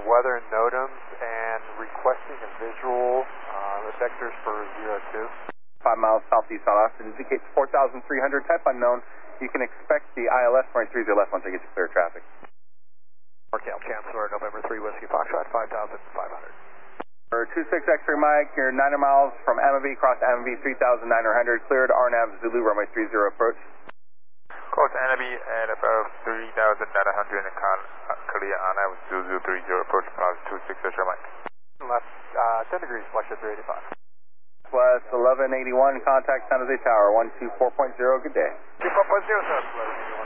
weather NOTAMs and requesting a visual the vectors for 02. 5 miles southeast on Austin, indicates 4,300, type unknown. You can expect the ILS point 30 left once I get you clear traffic. NorCal Chancellor, November 3 Whiskey Foxtrot, 5,500. For 26 X-ray Mike, you're 9 miles from MV, cross MV 3,900, cleared RNAV Zulu, runway 30 approach. Cross NV at about 3,900 and clear RNAV Zulu 30 approach, plus 26 X-ray Mike. Left 10 degrees, Flushing 385. West 1181, contact San Jose Tower, 124.0, good day. 24.0, sir.